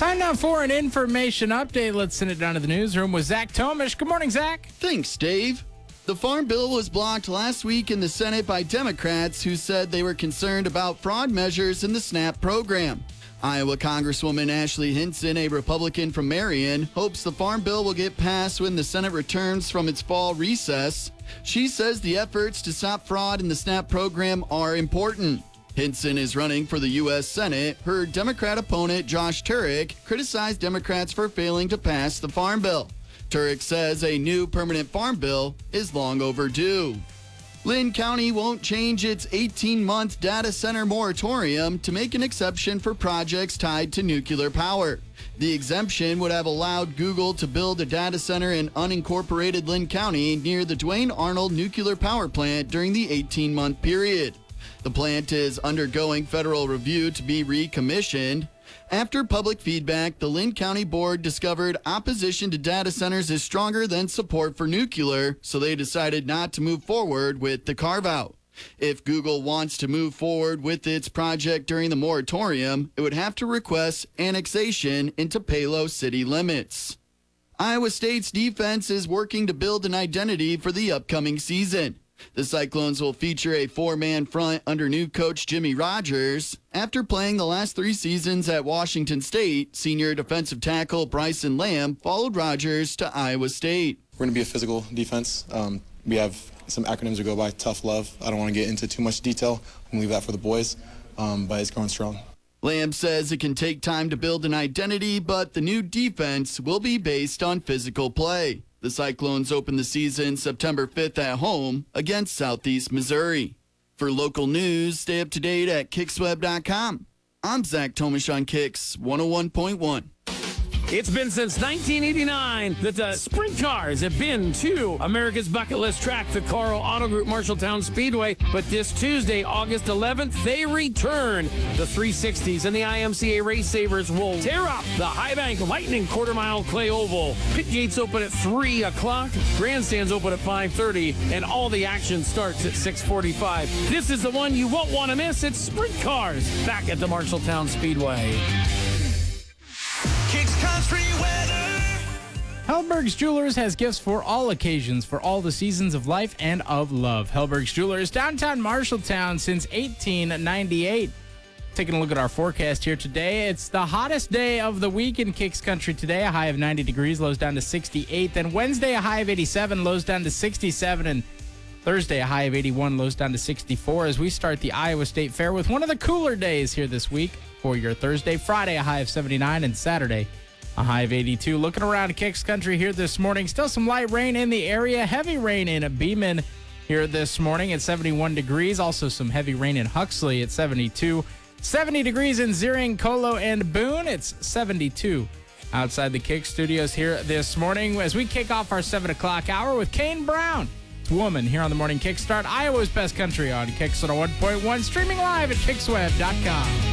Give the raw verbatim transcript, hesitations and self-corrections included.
Time now for an information update. Let's send it down to the newsroom with Zach Tomish. Good morning, Zach. Thanks, Dave. The Farm Bill was blocked last week in the Senate by Democrats who said they were concerned about fraud measures in the SNAP program. Iowa Congresswoman Ashley Hinson, a Republican from Marion, hopes the Farm Bill will get passed when the Senate returns from its fall recess. She says the efforts to stop fraud in the SNAP program are important. Hinson is running for the U S Senate. Her Democrat opponent, Josh Turek, criticized Democrats for failing to pass the Farm Bill. Turek says a new permanent farm bill is long overdue. Lynn County won't change its eighteen-month data center moratorium to make an exception for projects tied to nuclear power. The exemption would have allowed Google to build a data center in unincorporated Lynn County near the Duane Arnold nuclear power plant during the eighteen-month period. The plant is undergoing federal review to be recommissioned. After public feedback, the Lynn County Board discovered opposition to data centers is stronger than support for nuclear, so they decided not to move forward with the carve-out. If Google wants to move forward with its project during the moratorium, it would have to request annexation into Palo city limits. Iowa State's defense is working to build an identity for the upcoming season. The Cyclones will feature a four-man front under new coach Jimmy Rogers. After playing the last three seasons at Washington State, senior defensive tackle Bryson Lamb followed Rogers to Iowa State. We're going to be a physical defense. Um, we have some acronyms to go by, tough love. I don't want to get into too much detail. I'm going to leave that for the boys, um, but it's going strong. Lamb says it can take time to build an identity, but the new defense will be based on physical play. The Cyclones open the season September fifth at home against Southeast Missouri. For local news, stay up to date at kicks web dot com. I'm Zach Tomish on Kicks one oh one point one. It's been since nineteen eighty-nine that the sprint cars have been to America's bucket list track, the Carl Auto Group Marshalltown Speedway. But this Tuesday, August eleventh, they return. The three sixties and the I M C A Race Savers will tear up the High Bank Lightning Quarter Mile Clay Oval. Pit gates open at three o'clock, grandstands open at five thirty, and all the action starts at six forty-five. This is the one you won't want to miss. It's sprint cars back at the Marshalltown Speedway. Kicks Country weather. Hellberg's Jewelers has gifts for all occasions, for all the seasons of life and of love. Hellberg's Jewelers, downtown Marshalltown since eighteen ninety-eight. Taking a look at our forecast here today. It's the hottest day of the week in Kicks Country today. A high of ninety degrees, lows down to sixty-eight. Then Wednesday, a high of eighty-seven, lows down to sixty-seven. And Thursday, a high of eighty-one, lows down to sixty-four as we start the Iowa State Fair with one of the cooler days here this week for your Thursday. Friday, a high of seventy-nine, and Saturday, a high of eighty-two. Looking around Kicks Country here this morning, still some light rain in the area. Heavy rain in Beeman here this morning at seventy-one degrees. Also some heavy rain in Huxley at seventy-two. seventy degrees in Zering, Colo, and Boone. It's seventy-two outside the Kick Studios here this morning as we kick off our seven o'clock hour with Kane Brown. It's Woman here on the Morning Kickstart, Iowa's best country on Kicks one oh one point one, streaming live at kicks web dot com.